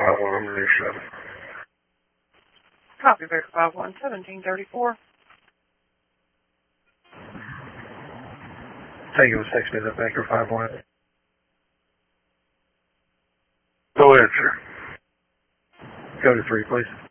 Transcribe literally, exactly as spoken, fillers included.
five one, I'm near seven. Copy, Baker five one, seventeen thirty-four. Thank you for texting me that Baker five one. Go ahead, sir. Go to three, please.